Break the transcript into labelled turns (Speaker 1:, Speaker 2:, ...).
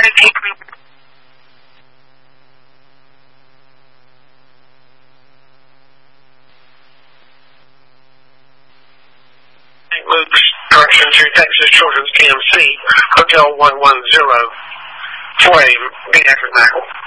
Speaker 1: started taking.
Speaker 2: Luke's direction to Texas Children's PMC, Hotel 110, 4 a.m. Pediatric Medical.